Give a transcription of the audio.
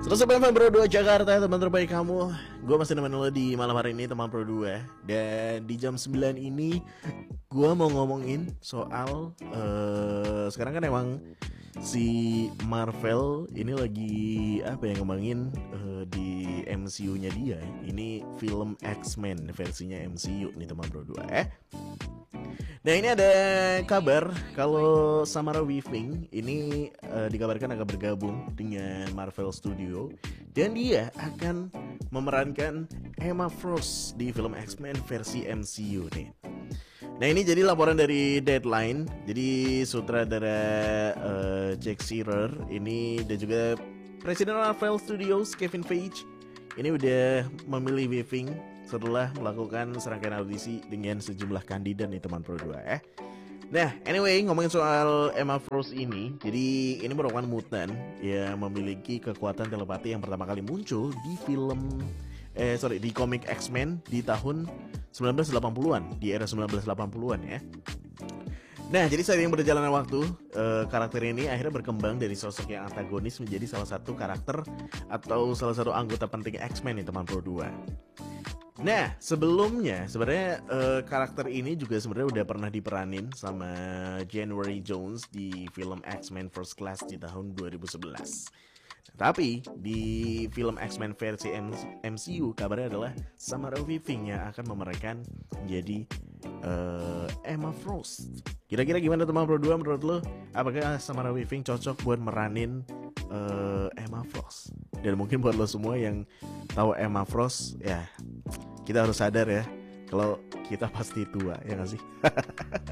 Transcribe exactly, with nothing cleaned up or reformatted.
Terus F M Pro dua Jakarta, teman terbaik kamu. Gue masih nemenin lo di malam hari ini, teman Pro dua. Dan di jam sembilan ini gue mau ngomongin soal uh, sekarang kan emang si Marvel ini lagi apa ya, ngembangin uh, di M C U-nya dia. Ini film X-Men versinya M C U nih, teman Pro dua. Eh Nah, ini ada kabar kalau Samara Weaving ini uh, dikabarkan akan bergabung dengan Marvel Studio dan dia akan memerankan Emma Frost di film X-Men versi M C U nih. Nah, ini jadi laporan dari Deadline. Jadi sutradara uh, Jack Shearer ini dan juga Presiden Marvel Studios Kevin Feige ini udah memilih Weaving setelah melakukan serangkaian audisi dengan sejumlah kandidat nih, teman Pro dua eh. Nah, anyway, ngomongin soal Emma Frost ini, jadi ini merupakan mutant yang memiliki kekuatan telepati yang pertama kali muncul di film eh sorry di komik X-Men di tahun sembilan belas delapan puluhan, di era sembilan belas delapan puluhan ya. Nah, jadi seiring berjalannya waktu, uh, karakter ini akhirnya berkembang dari sosok yang antagonis menjadi salah satu karakter atau salah satu anggota penting X-Men nih, teman Pro dua. Nah, sebelumnya sebenarnya uh, karakter ini juga sebenarnya udah pernah diperanin sama January Jones di film X-Men First Class di tahun dua ribu sebelas. Tapi di film X-Men versi M C U kabarnya adalah Samara Weaving yang akan memerankan menjadi uh, Emma Frost. Kira-kira gimana, teman Pro dua, menurut lo? Apakah Samara Weaving cocok buat meranin uh, Emma Frost? Dan mungkin buat lo semua yang tahu Emma Frost, ya kita harus sadar ya kalau kita pasti tua, ya nggak sih?